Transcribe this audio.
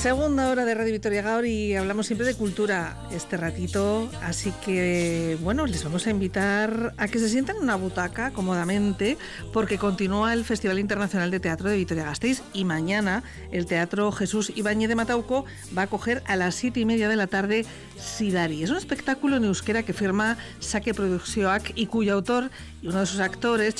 Segunda hora de Radio Vitoria Gaur y hablamos siempre de cultura este ratito, así que bueno, les vamos a invitar a que se sientan en una butaca cómodamente porque continúa el Festival Internacional de Teatro de Vitoria-Gasteiz y mañana el Teatro Jesús Ibáñez de Matauco va a acoger a las 7:30 de la tarde Sidari. Es un espectáculo en euskera que firma Sake Produkzioak y cuyo autor y uno de sus actores,